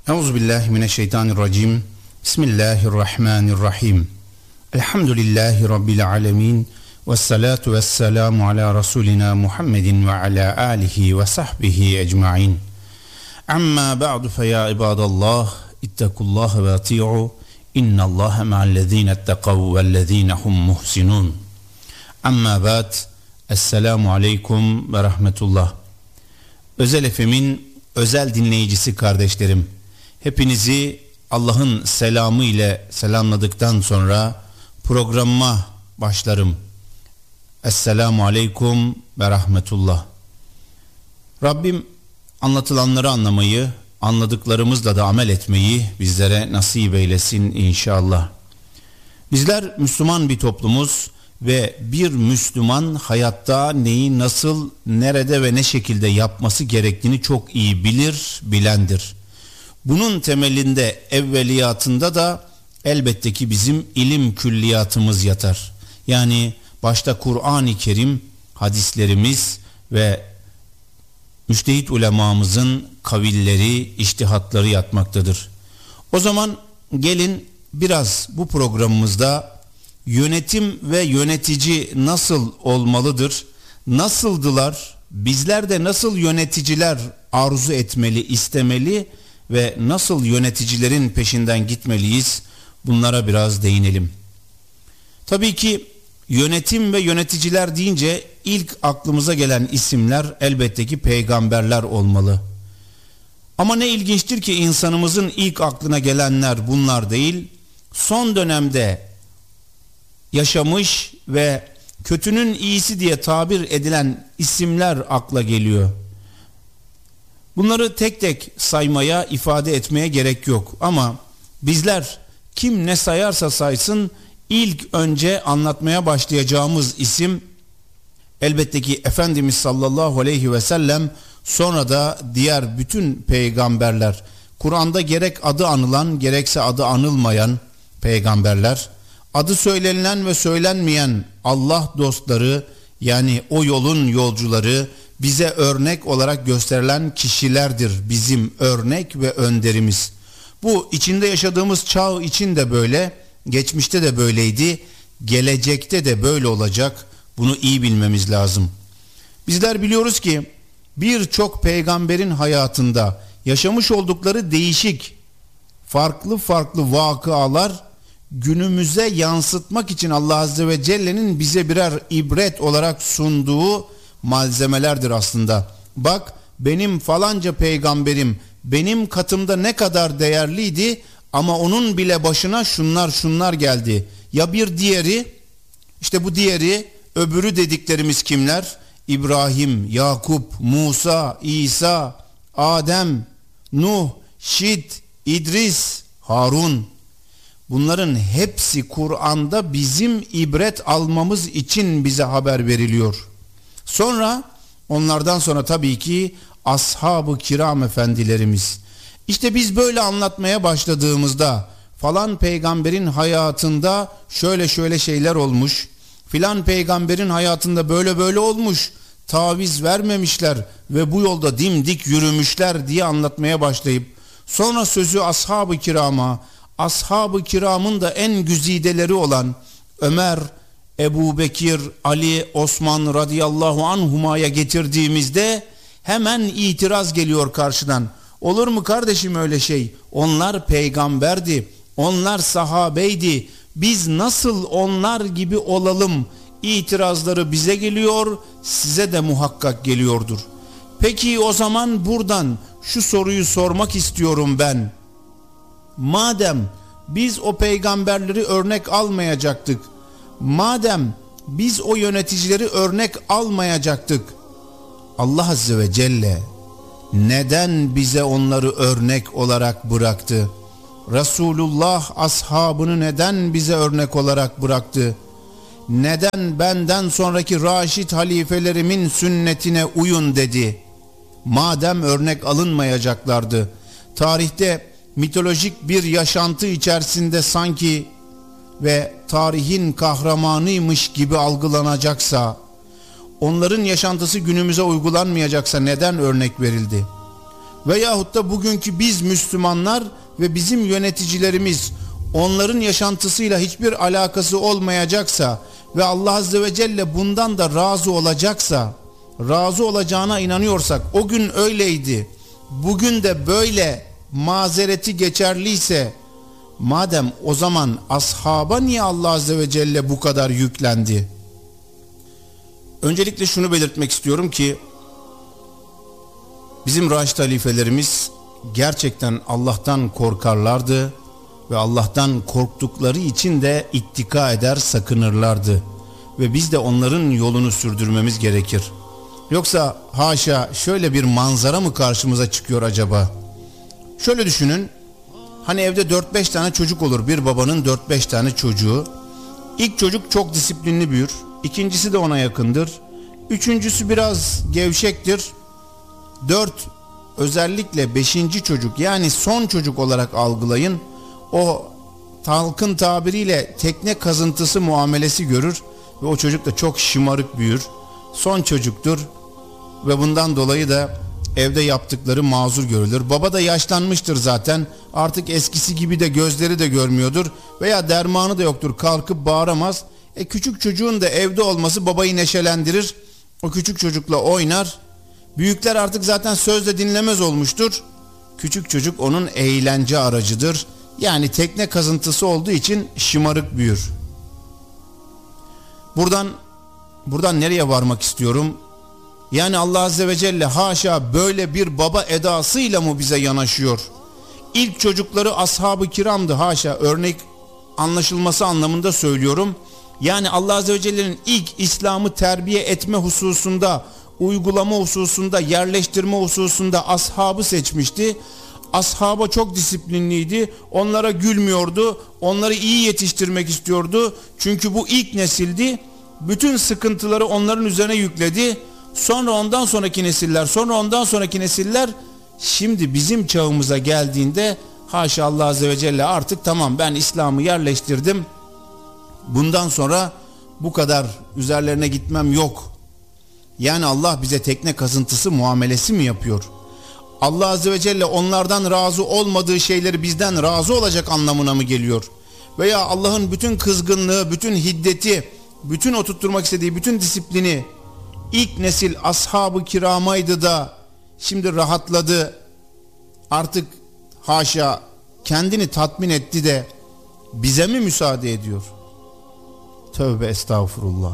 Euzubillahimineşşeytanirracim. Bismillahirrahmanirrahim. Elhamdülillahi Rabbil alemin. Vessalatu vesselamu ala Resulina Muhammedin ve ala alihi ve sahbihi ecmain. Amma ba'du fe ya ibadallah, ittakullaha ve ati'u. İnnallâhe ma'allezîne etteqav vellezîne hum muhsinun. Amma ba'd. Esselamu aleyküm ve rahmetullah. Özel FM'in özel dinleyicisi kardeşlerim, hepinizi Allah'ın selamı ile selamladıktan sonra programıma başlarım. Esselamu aleyküm ve rahmetullah. Rabbim anlatılanları anlamayı, anladıklarımızla da amel etmeyi bizlere nasip eylesin inşallah. Bizler Müslüman bir toplumuz ve bir Müslüman hayatta neyi nasıl, nerede ve ne şekilde yapması gerektiğini çok iyi bilir, bilendir. Bunun temelinde, evveliyatında da elbette ki bizim ilim külliyatımız yatar. Yani başta Kur'an-ı Kerim, hadislerimiz ve müçtehit ulemamızın kavilleri, içtihatları yatmaktadır. O zaman gelin biraz bu programımızda yönetim ve yönetici nasıl olmalıdır, nasıldılar, bizler de nasıl yöneticiler arzu etmeli, istemeli ve nasıl yöneticilerin peşinden gitmeliyiz, bunlara biraz değinelim. Tabii ki yönetim ve yöneticiler deyince ilk aklımıza gelen isimler elbette ki peygamberler olmalı. Ama ne ilginçtir ki insanımızın ilk aklına gelenler bunlar değil, son dönemde yaşamış ve kötünün iyisi diye tabir edilen isimler akla geliyor. Bunları tek tek saymaya, ifade etmeye gerek yok. Ama bizler kim ne sayarsa saysın ilk önce anlatmaya başlayacağımız isim elbette ki Efendimiz sallallahu aleyhi ve sellem, sonra da diğer bütün peygamberler. Kur'an'da gerek adı anılan gerekse adı anılmayan peygamberler, adı söylenilen ve söylenmeyen Allah dostları, yani o yolun yolcuları, bize örnek olarak gösterilen kişilerdir bizim örnek ve önderimiz. Bu içinde yaşadığımız çağ için de böyle, geçmişte de böyleydi, gelecekte de böyle olacak. Bunu iyi bilmemiz lazım. Bizler biliyoruz ki birçok peygamberin hayatında yaşamış oldukları değişik, farklı vakıalar günümüze yansıtmak için Allah Azze ve Celle'nin bize birer ibret olarak sunduğu malzemelerdir aslında. Bak, benim falanca peygamberim benim katımda ne kadar değerliydi ama onun bile başına şunlar geldi. Ya bir diğeri, işte bu diğeri, öbürü dediklerimiz kimler? İbrahim, Yakup, Musa, İsa, Adem, Nuh, Şit, İdris, Harun. Bunların hepsi Kur'an'da bizim ibret almamız için bize haber veriliyor. Sonra onlardan sonra tabii ki ashab-ı kiram efendilerimiz. İşte biz böyle anlatmaya başladığımızda falan peygamberin hayatında şöyle şeyler olmuş, filan peygamberin hayatında böyle olmuş, taviz vermemişler ve bu yolda dimdik yürümüşler diye anlatmaya başlayıp sonra sözü ashab-ı kirama, ashab-ı kiramın da en güzideleri olan Ömer, Ebu Bekir, Ali, Osman radıyallahu anhuma'ya getirdiğimizde hemen itiraz geliyor karşıdan. Olur mu kardeşim öyle şey? Onlar peygamberdi, onlar sahabeydi. Biz nasıl onlar gibi olalım? İtirazları bize geliyor, size de muhakkak geliyordur. Peki o zaman buradan şu soruyu sormak istiyorum ben. Madem biz o peygamberleri örnek almayacaktık, madem biz o yöneticileri örnek almayacaktık, Allah Azze ve Celle neden bize onları örnek olarak bıraktı? Resulullah ashabını neden bize örnek olarak bıraktı? Neden benden sonraki Raşid halifelerimin sünnetine uyun dedi? Madem örnek alınmayacaklardı, tarihte mitolojik bir yaşantı içerisinde sanki ve tarihin kahramanıymış gibi algılanacaksa, onların yaşantısı günümüze uygulanmayacaksa neden örnek verildi? veyahut da bugünkü biz Müslümanlar ve bizim yöneticilerimiz onların yaşantısıyla hiçbir alakası olmayacaksa ve Allah Azze ve Celle bundan da razı olacaksa, razı olacağına inanıyorsak, o gün öyleydi, bugün de böyle mazereti geçerliyse, madem o zaman ashaba niye Allah Azze ve Celle bu kadar yüklendi? Öncelikle şunu belirtmek istiyorum ki bizim Raşid halifelerimiz gerçekten Allah'tan korkarlardı ve Allah'tan korktukları için de ittika eder, sakınırlardı ve biz de onların yolunu sürdürmemiz gerekir. Yoksa haşa şöyle bir manzara mı karşımıza çıkıyor acaba? Şöyle düşünün, hani evde 4-5 tane çocuk olur, bir babanın 4-5 tane çocuğu. İlk çocuk çok disiplinli büyür, ikincisi de ona yakındır, üçüncüsü biraz gevşektir, 4, özellikle 5. çocuk, yani son çocuk olarak algılayın, o halkın tabiriyle tekne kazıntısı muamelesi görür ve o çocuk da çok şımarık büyür, son çocuktur ve bundan dolayı da evde yaptıkları mazur görülür. Baba da yaşlanmıştır zaten, artık eskisi gibi de gözleri de görmüyordur veya dermanı da yoktur, kalkıp bağıramaz. Küçük çocuğun da evde olması babayı neşelendirir, o küçük çocukla oynar. Büyükler artık zaten sözle dinlemez olmuştur, küçük çocuk onun eğlence aracıdır. Yani tekne kazıntısı olduğu için şımarık büyür. Buradan nereye varmak istiyorum? Yani Allah Azze ve Celle haşa böyle bir baba edasıyla mı bize yanaşıyor? İlk çocukları ashab-ı kiramdı, haşa, örnek anlaşılması anlamında söylüyorum. Yani Allah Azze ve Celle'nin ilk İslam'ı terbiye etme hususunda, uygulama hususunda, yerleştirme hususunda ashabı seçmişti. Ashaba çok disiplinliydi, onlara gülmüyordu, onları iyi yetiştirmek istiyordu. Çünkü bu ilk nesildi, bütün sıkıntıları onların üzerine yükledi. Sonra ondan sonraki nesiller, şimdi bizim çağımıza geldiğinde haşa Allah Azze ve Celle artık tamam, ben İslam'ı yerleştirdim, bundan sonra bu kadar üzerlerine gitmem yok. Yani Allah bize tekne kazıntısı muamelesi mi yapıyor? Allah Azze ve Celle onlardan razı olmadığı şeyleri bizden razı olacak anlamına mı geliyor? Veya Allah'ın bütün kızgınlığı, bütün hiddeti, bütün oturtturmak istediği bütün disiplini ilk nesil ashab-ı kiramaydı da şimdi rahatladı, artık haşa kendini tatmin etti de bize mi müsaade ediyor? Tövbe estağfurullah.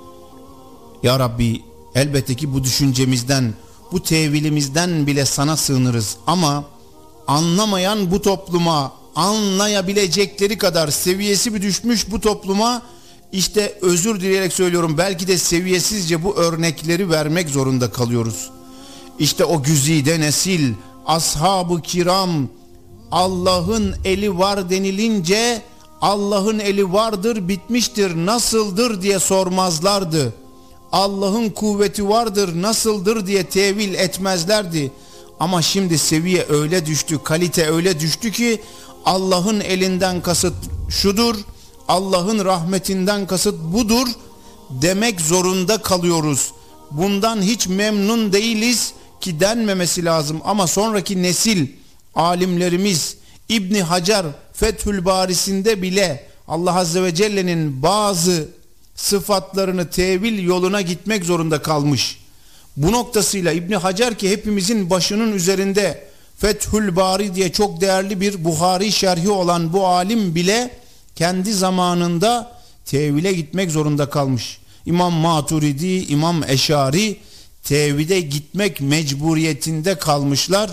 Ya Rabbi, elbette ki bu düşüncemizden, bu tevilimizden bile sana sığınırız ama anlamayan bu topluma, anlayabilecekleri kadar seviyesi bir düşmüş bu topluma, işte özür dileyerek söylüyorum, belki de seviyesizce bu örnekleri vermek zorunda kalıyoruz. İşte o güzide nesil, ashab-ı kiram, Allah'ın eli var denilince Allah'ın eli vardır, bitmiştir, nasıldır diye sormazlardı. Allah'ın kuvveti vardır, nasıldır diye tevil etmezlerdi. Ama şimdi seviye öyle düştü, kalite öyle düştü ki Allah'ın elinden kasıt şudur, Allah'ın rahmetinden kasıt budur demek zorunda kalıyoruz. Bundan hiç memnun değiliz ki denmemesi lazım. Ama sonraki nesil alimlerimiz, İbn Hacer Fethül Barisi'nde bile Allah Azze ve Celle'nin bazı sıfatlarını tevil yoluna gitmek zorunda kalmış. Bu noktasıyla İbn Hacer, ki hepimizin başının üzerinde Fethül Bari diye çok değerli bir Buhari şerhi olan bu alim bile kendi zamanında tevile gitmek zorunda kalmış. İmam Maturidi, İmam Eşari tevhide gitmek mecburiyetinde kalmışlar.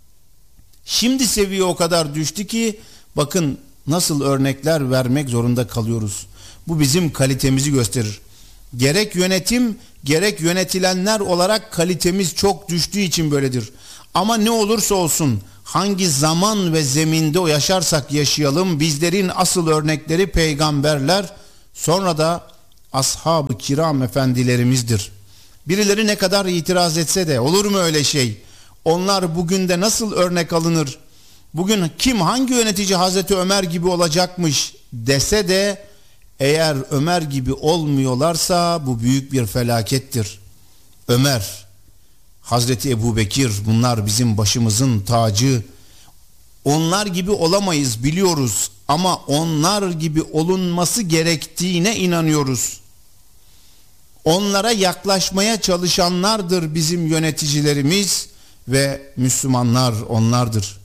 Şimdi seviye o kadar düştü ki bakın nasıl örnekler vermek zorunda kalıyoruz. Bu bizim kalitemizi gösterir. Gerek yönetim, gerek yönetilenler olarak kalitemiz çok düştüğü için böyledir. Ama ne olursa olsun, hangi zaman ve zeminde yaşarsak yaşayalım, bizlerin asıl örnekleri peygamberler, sonra da ashab-ı kiram efendilerimizdir. Birileri ne kadar itiraz etse de olur mu öyle şey? Onlar bugün de nasıl örnek alınır? Bugün kim, hangi yönetici Hazreti Ömer gibi olacakmış dese de eğer Ömer gibi olmuyorlarsa bu büyük bir felakettir. Ömer, Hazreti Ebubekir, bunlar bizim başımızın tacı. Onlar gibi olamayız biliyoruz ama onlar gibi olunması gerektiğine inanıyoruz. Onlara yaklaşmaya çalışanlardır bizim yöneticilerimiz ve Müslümanlar onlardır.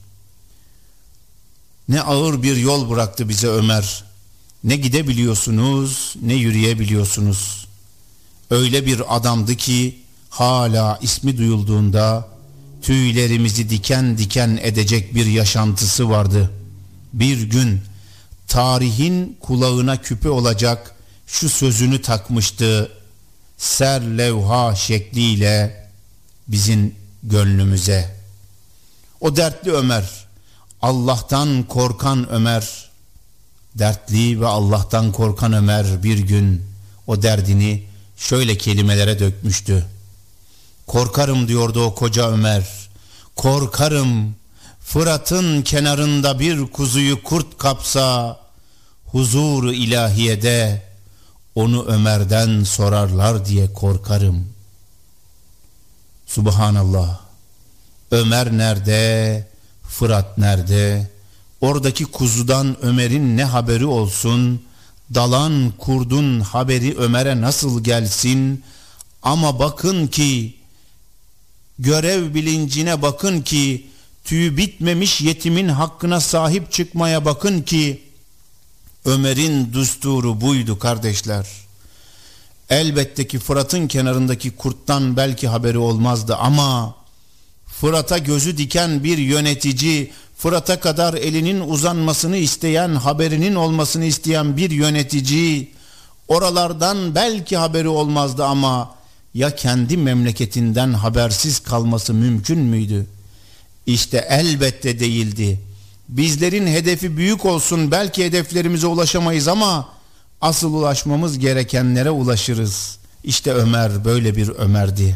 Ne ağır bir yol bıraktı bize Ömer. Ne gidebiliyorsunuz, ne yürüyebiliyorsunuz. Öyle bir adamdı ki hala ismi duyulduğunda tüylerimizi diken diken edecek bir yaşantısı vardı. Bir gün tarihin kulağına küpe olacak şu sözünü takmıştı serlevha şekliyle bizim gönlümüze. O dertli Ömer, Allah'tan korkan Ömer, dertli ve Allah'tan korkan Ömer bir gün o derdini şöyle kelimelere dökmüştü. Korkarım diyordu o koca Ömer, korkarım Fırat'ın kenarında bir kuzuyu kurt kapsa, huzur-u ilahiyede onu Ömer'den sorarlar diye korkarım. Subhanallah. Ömer nerede? Fırat nerede? Oradaki kuzudan Ömer'in ne haberi olsun? Dalan kurdun haberi Ömer'e nasıl gelsin? Ama bakın ki, görev bilincine bakın ki, tüyü bitmemiş yetimin hakkına sahip çıkmaya bakın ki, Ömer'in düsturu buydu kardeşler. Elbette ki Fırat'ın kenarındaki kurttan belki haberi olmazdı ama Fırat'a gözü diken bir yönetici, Fırat'a kadar elinin uzanmasını isteyen, haberinin olmasını isteyen bir yönetici, oralardan belki haberi olmazdı ama ya kendi memleketinden habersiz kalması mümkün müydü? İşte elbette değildi. Bizlerin hedefi büyük olsun, belki hedeflerimize ulaşamayız ama asıl ulaşmamız gerekenlere ulaşırız. İşte Ömer böyle bir Ömer'di.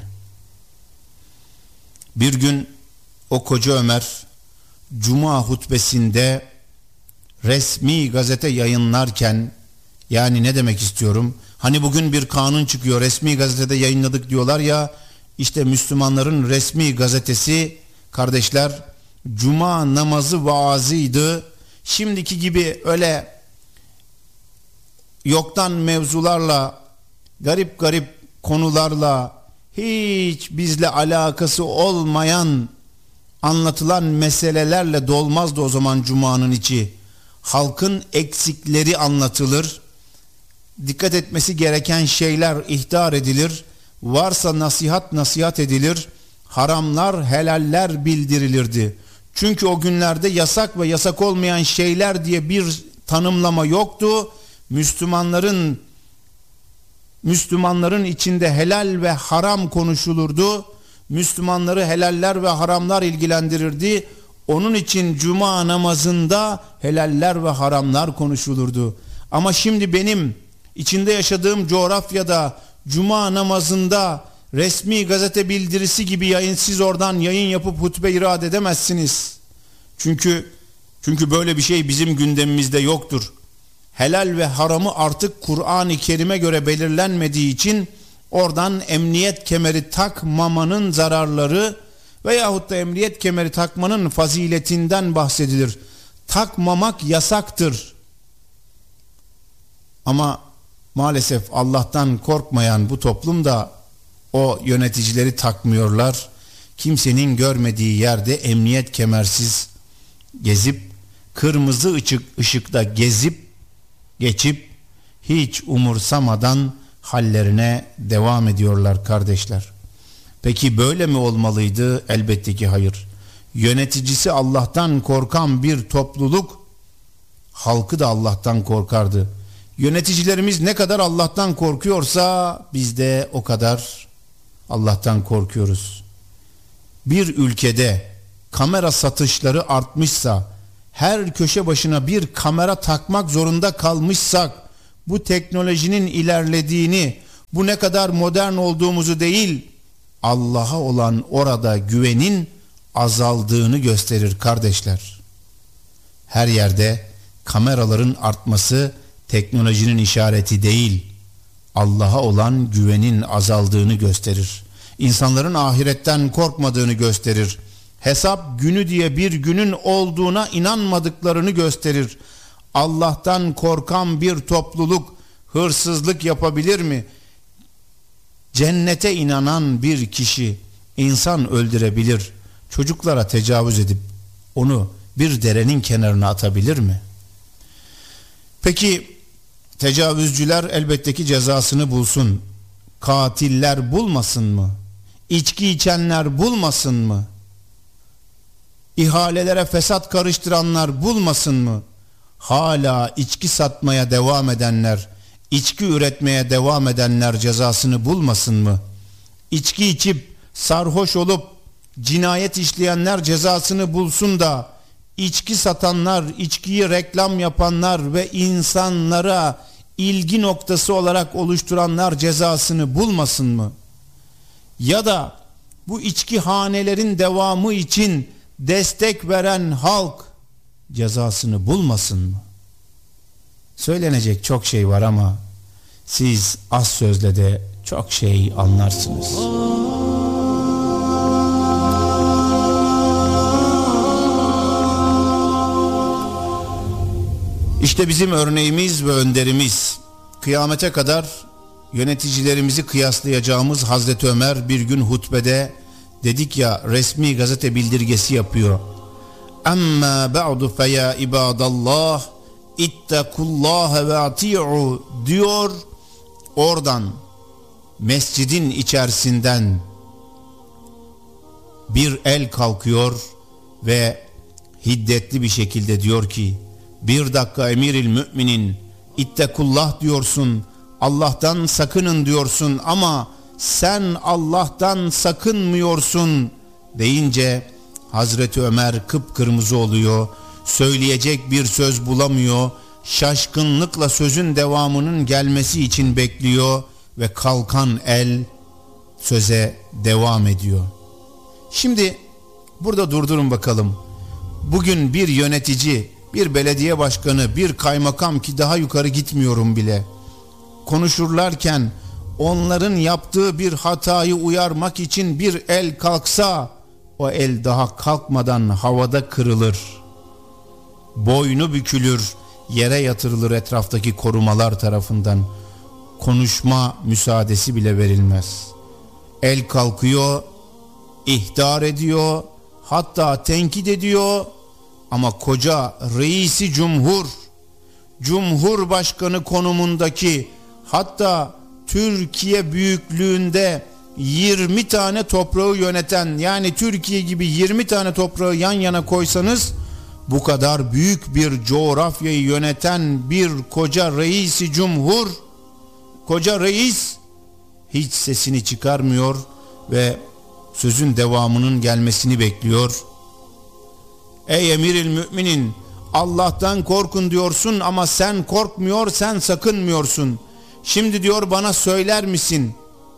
Bir gün o koca Ömer Cuma hutbesinde resmi gazete yayınlarken, yani ne demek istiyorum? Hani bugün bir kanun çıkıyor, resmi gazetede yayınladık diyorlar ya, işte Müslümanların resmi gazetesi kardeşler Cuma namazı vaazıydı. Şimdiki gibi öyle yoktan mevzularla, garip garip konularla, hiç bizle alakası olmayan anlatılan meselelerle dolmazdı o zaman Cuma'nın içi. Halkın eksikleri anlatılır, dikkat etmesi gereken şeyler ihtar edilir, varsa nasihat edilir, haramlar helaller bildirilirdi. Çünkü o günlerde yasak ve yasak olmayan şeyler diye bir tanımlama yoktu. Müslümanların içinde helal ve haram konuşulurdu. Müslümanları helaller ve haramlar ilgilendirirdi. Onun için Cuma namazında helaller ve haramlar konuşulurdu. Ama şimdi benim içinde yaşadığım coğrafyada Cuma namazında resmi gazete bildirisi gibi siz oradan yayın yapıp hutbe irad edemezsiniz. Çünkü böyle bir şey bizim gündemimizde yoktur. Helal ve haramı artık Kur'an-ı Kerim'e göre belirlenmediği için oradan emniyet kemeri takmamanın zararları veyahut da emniyet kemeri takmanın faziletinden bahsedilir. Takmamak yasaktır. Ama maalesef Allah'tan korkmayan bu toplumda o yöneticileri takmıyorlar. Kimsenin görmediği yerde emniyet kemersiz gezip, kırmızı ışıkta geçip hiç umursamadan hallerine devam ediyorlar kardeşler. Peki böyle mi olmalıydı? Elbette ki hayır. Yöneticisi Allah'tan korkan bir topluluk, halkı da Allah'tan korkardı. Yöneticilerimiz ne kadar Allah'tan korkuyorsa biz de o kadar Allah'tan korkuyoruz. Bir ülkede kamera satışları artmışsa, her köşe başına bir kamera takmak zorunda kalmışsak, bu teknolojinin ilerlediğini, bu ne kadar modern olduğumuzu değil, Allah'a olan orada güvenin azaldığını gösterir kardeşler. Her yerde kameraların artması teknolojinin işareti değil, Allah'a olan güvenin azaldığını gösterir. İnsanların ahiretten korkmadığını gösterir. Hesap günü diye bir günün olduğuna inanmadıklarını gösterir. Allah'tan korkan bir topluluk hırsızlık yapabilir mi? Cennete inanan bir kişi insan öldürebilir, çocuklara tecavüz edip onu bir derenin kenarına atabilir mi? Peki tecavüzcüler elbette ki cezasını bulsun. Katiller bulmasın mı? İçki içenler bulmasın mı? İhalelere fesat karıştıranlar bulmasın mı? Hala içki satmaya devam edenler, içki üretmeye devam edenler cezasını bulmasın mı? İçki içip sarhoş olup cinayet işleyenler cezasını bulsun da içki satanlar, içkiyi reklam yapanlar ve insanlara ilgi noktası olarak oluşturanlar cezasını bulmasın mı? Ya da bu içkihanelerin devamı için destek veren halk cezasını bulmasın mı? Söylenecek çok şey var ama siz az sözle de çok şey anlarsınız. İşte bizim örneğimiz ve önderimiz. Kıyamete kadar yöneticilerimizi kıyaslayacağımız Hazreti Ömer bir gün hutbede, dedik ya, resmi gazete bildirgesi yapıyor. Amma ba'du fe ya ibadallah ittakullaha ve ati'u diyor. Oradan mescidin içerisinden bir el kalkıyor ve hiddetli bir şekilde diyor ki, bir dakika emiril müminin, ittekullah diyorsun, Allah'tan sakının diyorsun ama sen Allah'tan sakınmıyorsun deyince Hazreti Ömer kıpkırmızı oluyor, söyleyecek bir söz bulamıyor, şaşkınlıkla sözün devamının gelmesi için bekliyor ve kalkan el söze devam ediyor. Şimdi burada durdurun bakalım. Bugün bir yönetici, bir belediye başkanı, bir kaymakam, ki daha yukarı gitmiyorum bile, konuşurlarken onların yaptığı bir hatayı uyarmak için bir el kalksa, o el daha kalkmadan havada kırılır, boynu bükülür, yere yatırılır etraftaki korumalar tarafından. Konuşma müsaadesi bile verilmez. El kalkıyor, ihtar ediyor, hatta tenkit ediyor. Ama koca reisi Cumhurbaşkanı konumundaki, hatta Türkiye büyüklüğünde 20 tane toprağı yöneten, yani Türkiye gibi 20 tane toprağı yan yana koysanız, bu kadar büyük bir coğrafyayı yöneten bir koca reisi cumhur, koca reis hiç sesini çıkarmıyor ve sözün devamının gelmesini bekliyor. Ey emiril müminin, Allah'tan korkun diyorsun ama sen korkmuyor, sen sakınmıyorsun. Şimdi diyor, bana söyler misin?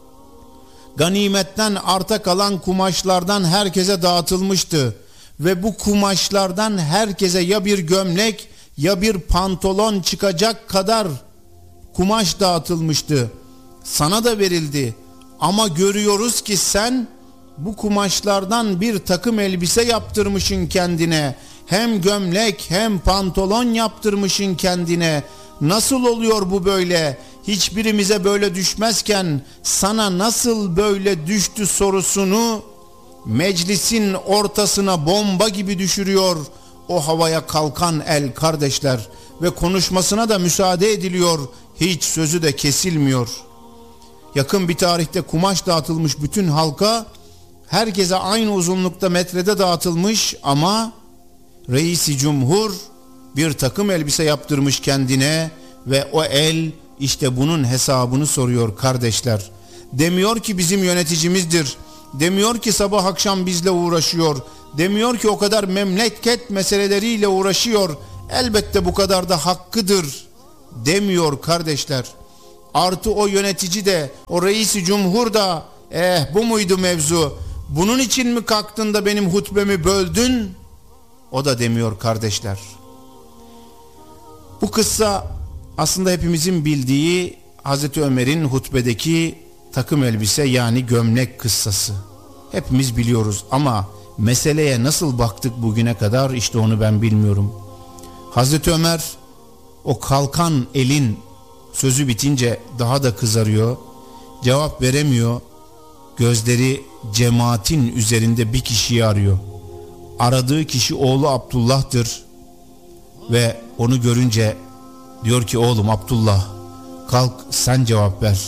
Ganimetten arta kalan kumaşlardan herkese dağıtılmıştı ve bu kumaşlardan herkese ya bir gömlek ya bir pantolon çıkacak kadar kumaş dağıtılmıştı. Sana da verildi ama görüyoruz ki sen bu kumaşlardan bir takım elbise yaptırmışsın kendine. Hem gömlek hem pantolon yaptırmışsın kendine. Nasıl oluyor bu böyle? Hiçbirimize böyle düşmezken sana nasıl böyle düştü sorusunu meclisin ortasına bomba gibi düşürüyor o havaya kalkan el kardeşler, ve konuşmasına da müsaade ediliyor, hiç sözü de kesilmiyor. Yakın bir tarihte kumaş dağıtılmış bütün halka, herkese aynı uzunlukta metrede dağıtılmış ama reisi cumhur bir takım elbise yaptırmış kendine ve o el işte bunun hesabını soruyor kardeşler. Demiyor ki bizim yöneticimizdir, demiyor ki sabah akşam bizle uğraşıyor, demiyor ki o kadar memleket meseleleriyle uğraşıyor, elbette bu kadar da hakkıdır demiyor kardeşler. Artı o yönetici de, o reisi cumhur da, bu muydu mevzu, bunun için mi kalktın da benim hutbemi böldün, o da demiyor kardeşler. Bu kıssa aslında hepimizin bildiği Hazreti Ömer'in hutbedeki takım elbise yani gömlek kıssası. Hepimiz biliyoruz ama meseleye nasıl baktık bugüne kadar işte onu ben bilmiyorum. Hazreti Ömer o kalkan elin sözü bitince daha da kızarıyor. Cevap veremiyor. Gözleri cemaatin üzerinde bir kişiyi arıyor. Aradığı kişi oğlu Abdullah'tır. Ve onu görünce diyor ki oğlum Abdullah kalk sen cevap ver.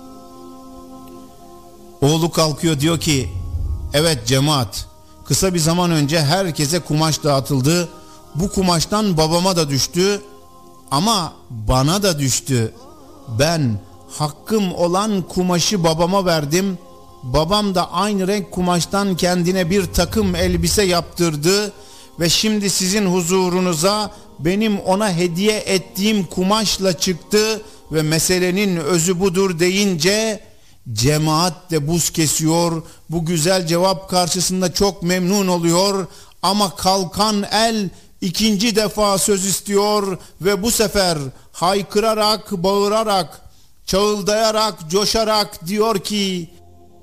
Oğlu kalkıyor diyor ki evet cemaat, kısa bir zaman önce herkese kumaş dağıtıldı. Bu kumaştan babama da düştü ama bana da düştü. Ben hakkım olan kumaşı babama verdim. Babam da aynı renk kumaştan kendine bir takım elbise yaptırdı ve şimdi sizin huzurunuza benim ona hediye ettiğim kumaşla çıktı ve meselenin özü budur deyince cemaat de buz kesiyor. Bu güzel cevap karşısında çok memnun oluyor ama kalkan el ikinci defa söz istiyor ve bu sefer haykırarak, bağırarak, çağıldayarak, coşarak diyor ki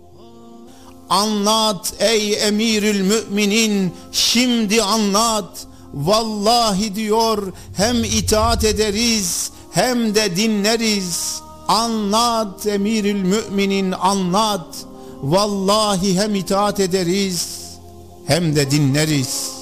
anlat ey emirül müminin, şimdi anlat. Vallahi diyor hem itaat ederiz hem de dinleriz. Anlat emirül müminin, anlat. Vallahi hem itaat ederiz hem de dinleriz.